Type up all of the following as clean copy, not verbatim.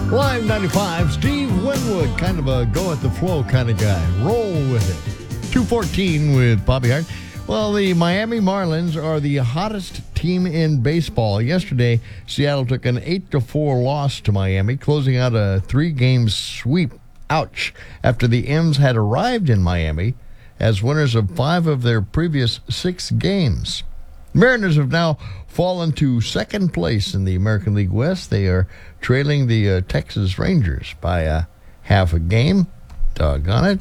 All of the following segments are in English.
Live 95, Steve Winwood, kind of a go-with-the-flow kind of guy. Roll with it. 2:14 with Bobby Hart. Well, the Miami Marlins are the hottest team in baseball. Yesterday, Seattle took an 8-4 loss to Miami, closing out a 3-game sweep. Ouch. After the M's had arrived in Miami as winners of 5 of their previous 6 games. Mariners have now fallen to second place in the American League West. They are trailing the Texas Rangers by half a game. Doggone it.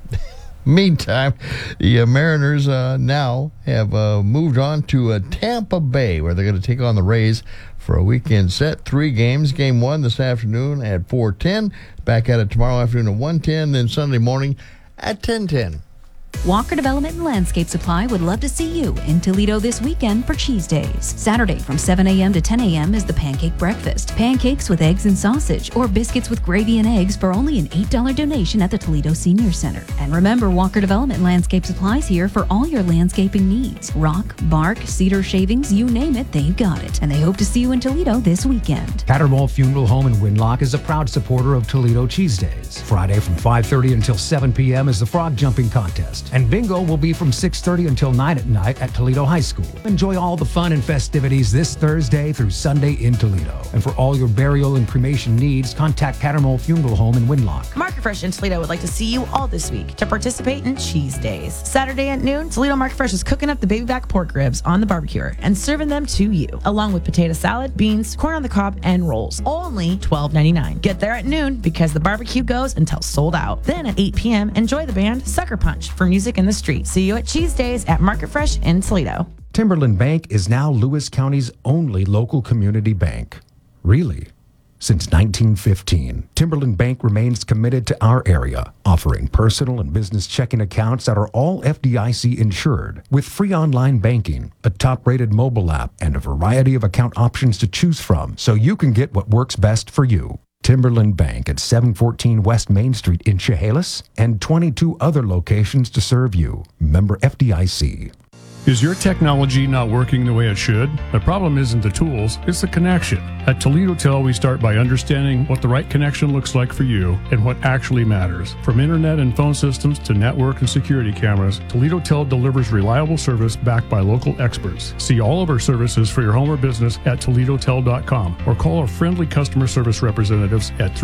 Meantime, the Mariners now have moved on to Tampa Bay, where they're going to take on the Rays for a weekend set. 3 games. Game 1 this afternoon at 4:10. Back at it tomorrow afternoon at 1:10. Then Sunday morning at 10:10. Walker Development and Landscape Supply would love to see you in Toledo this weekend for Cheese Days. Saturday from 7 a.m. to 10 a.m. is the Pancake Breakfast. Pancakes with eggs and sausage or biscuits with gravy and eggs for only an $8 donation at the Toledo Senior Center. And remember, Walker Development and Landscape Supply's here for all your landscaping needs. Rock, bark, cedar shavings, you name it, they've got it. And they hope to see you in Toledo this weekend. Cattermole Funeral Home in Winlock is a proud supporter of Toledo Cheese Days. Friday from 5:30 until 7 p.m. is the frog jumping contest. And bingo will be from 6:30 until 9 at night at Toledo High School. Enjoy all the fun and festivities this Thursday through Sunday in Toledo. And for all your burial and cremation needs, contact Cattermole Funeral Home in Winlock. Market Fresh in Toledo would like to see you all this week to participate in Cheese Days. Saturday at noon, Toledo Market Fresh is cooking up the baby back pork ribs on the barbecue and serving them to you, along with potato salad, beans, corn on the cob, and rolls. Only $12.99. Get there at noon because the barbecue goes until sold out. Then at 8 p.m., enjoy the band Sucker Punch for music in the street. See you at Cheese Days at Market Fresh in Toledo. Timberland Bank is now Lewis County's only local community bank. Really? Since 1915, Timberland Bank remains committed to our area, offering personal and business checking accounts that are all FDIC insured, with free online banking, a top-rated mobile app, and a variety of account options to choose from, so you can get what works best for you. Timberland Bank at 714 West Main Street in Chehalis, and 22 other locations to serve you. Member FDIC. Is your technology not working the way it should? The problem isn't the tools, it's the connection. At Toledo Tel, we start by understanding what the right connection looks like for you and what actually matters. From internet and phone systems to network and security cameras, Toledo Tel delivers reliable service backed by local experts. See all of our services for your home or business at ToledoTel.com or call our friendly customer service representatives at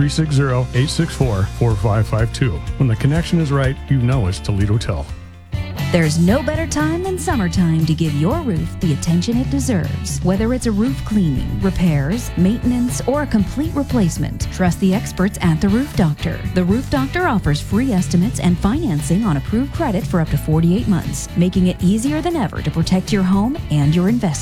360-864-4552. When the connection is right, you know it's Toledo Tel. There's no better time than summertime to give your roof the attention it deserves. Whether it's a roof cleaning, repairs, maintenance, or a complete replacement, trust the experts at The Roof Doctor. The Roof Doctor offers free estimates and financing on approved credit for up to 48 months, making it easier than ever to protect your home and your investment.